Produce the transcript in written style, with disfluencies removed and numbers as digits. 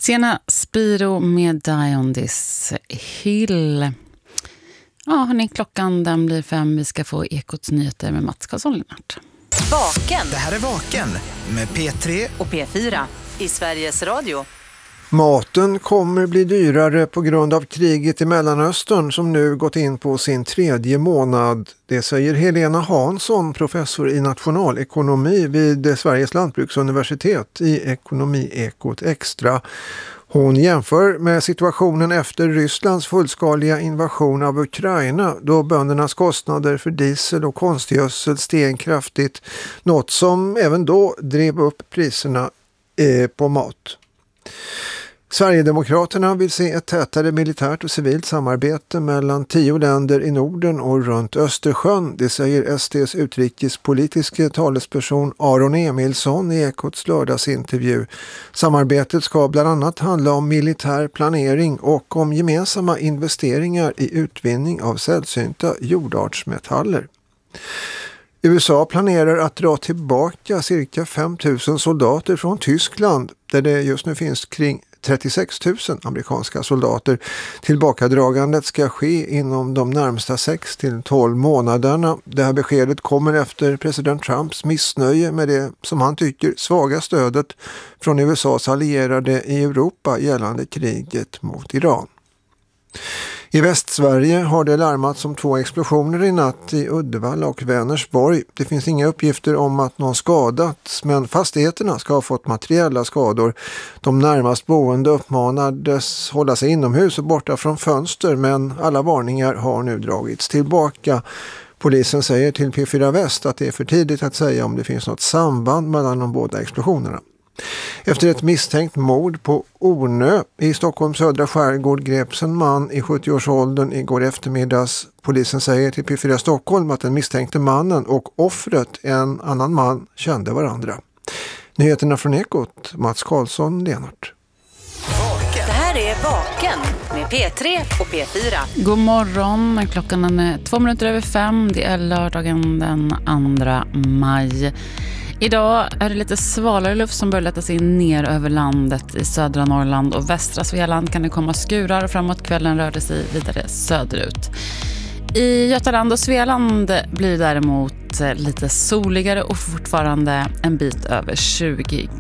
Tjena, Spiro med Die on this hill. Ja, hörni, klockan den blir 5. Vi ska få Ekots nyheter med Mats Karlsson-Lennart. Vaken. Det här är Vaken med P3 Och P4 i Sveriges Radio. Maten kommer bli dyrare på grund av kriget i Mellanöstern som nu gått in på sin 3:e månad. Det säger Helena Hansson, professor i nationalekonomi vid Sveriges lantbruksuniversitet i Ekonomiekot Extra. Hon jämför med situationen efter Rysslands fullskaliga invasion av Ukraina då böndernas kostnader för diesel och konstgödsel steg kraftigt, något som även då drev upp priserna på mat. Sverigedemokraterna vill se ett tätare militärt och civilt samarbete mellan 10 länder i Norden och runt Östersjön. Det säger SDs utrikespolitiska talesperson Aron Emilsson i Ekots lördagsintervju. Samarbetet ska bland annat handla om militär planering och om gemensamma investeringar i utvinning av sällsynta jordartsmetaller. USA planerar att dra tillbaka cirka 5 000 soldater från Tyskland där det just nu finns kring 36 000 amerikanska soldater. Tillbakadragandet ska ske inom de närmsta 6 till 12 månaderna. Det här beskedet kommer efter president Trumps missnöje med det som han tycker svaga stödet från USAs allierade i Europa gällande kriget mot Iran. I Västsverige har det larmats om 2 explosioner i natt i Uddevalla och Vänersborg. Det finns inga uppgifter om att någon skadats, men fastigheterna ska ha fått materiella skador. De närmast boende uppmanades hålla sig inomhus och borta från fönster, men alla varningar har nu dragits tillbaka. Polisen säger till P4 Väst att det är för tidigt att säga om det finns något samband mellan de båda explosionerna. Efter ett misstänkt mord på Ornö i Stockholms södra skärgård greps en man i 70-årsåldern igår eftermiddags. Polisen säger till P4 Stockholm att den misstänkte mannen och offret, en annan man, kände varandra. Nyheterna från Ekot, Mats Karlsson-Lennart. Det här är Vaken med P3 och P4. God morgon, klockan är 5:02. Det är lördagen den 2 maj. Idag är det lite svalare luft som börjar lätta sig ner över landet. I södra Norrland och västra Svealand kan det komma skurar och framåt kvällen rör det sig vidare söderut. I Götaland och Svealand blir det däremot lite soligare och fortfarande en bit över 20